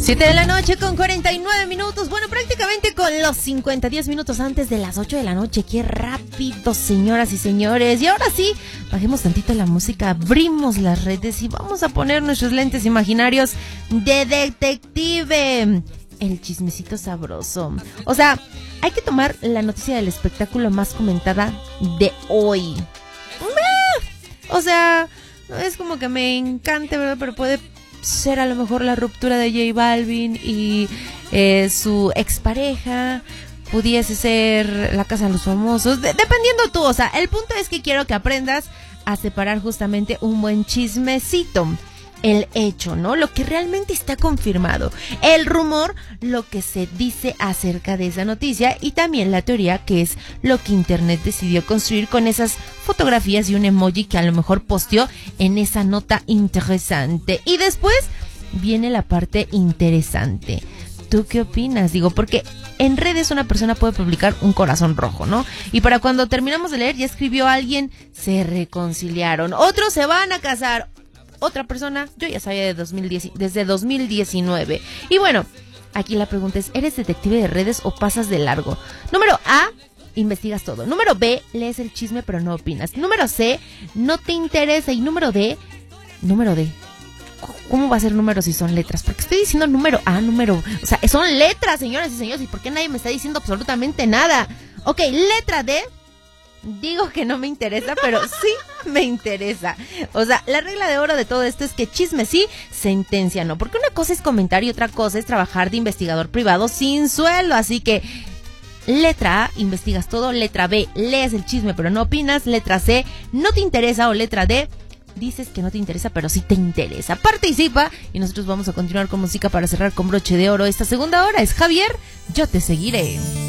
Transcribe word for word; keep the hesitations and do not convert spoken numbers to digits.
siete de la noche con cuarenta y nueve minutos. Bueno, prácticamente con los cincuenta, diez minutos antes de las ocho de la noche. Qué rápido, señoras y señores. Y ahora sí, bajemos tantito la música, abrimos las redes y vamos a poner nuestros lentes imaginarios de detective. El chismecito sabroso. O sea, hay que tomar la noticia del espectáculo más comentada de hoy. O sea, no es como que me encante, ¿verdad? Pero puede ser a lo mejor la ruptura de J Balvin y eh, su expareja. Pudiese ser la casa de los famosos, de- dependiendo tú. O sea, el punto es que quiero que aprendas a separar justamente un buen chismecito. El hecho, ¿no? Lo que realmente está confirmado. El rumor, lo que se dice acerca de esa noticia. Y también la teoría, que es lo que Internet decidió construir con esas fotografías y un emoji que a lo mejor posteó en esa nota interesante. Y después viene la parte interesante. ¿Tú qué opinas? Digo, porque en redes una persona puede publicar un corazón rojo, ¿no? Y para cuando terminamos de leer, ya escribió alguien, se reconciliaron. Otros se van a casar. Otra persona, yo ya sabía de dos mil diez, desde dos mil diecinueve. Y bueno, aquí la pregunta es, ¿eres detective de redes o pasas de largo? Número A, investigas todo. Número B, lees el chisme pero no opinas. Número C, no te interesa. Y número D, número D. ¿Cómo va a ser número si son letras? Porque estoy diciendo número A, número... O sea, son letras, señoras y señores. ¿Y por qué nadie me está diciendo absolutamente nada? Ok, letra D. Digo que no me interesa, pero sí me interesa. O sea, la regla de oro de todo esto es que chisme sí, sentencia no. Porque una cosa es comentar y otra cosa es trabajar de investigador privado sin sueldo. Así que, letra A, investigas todo. Letra B, lees el chisme pero no opinas. Letra C, no te interesa. O letra D, dices que no te interesa pero sí te interesa. Participa y nosotros vamos a continuar con música para cerrar con broche de oro esta segunda hora. Es Javier, yo te seguiré.